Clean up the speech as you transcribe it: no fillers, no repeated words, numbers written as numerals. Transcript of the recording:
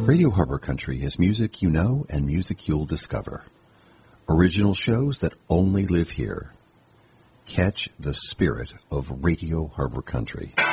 Radio Harbor Country is music you know and music you'll discover. Original shows that only live here. Catch the spirit of Radio Harbor Country.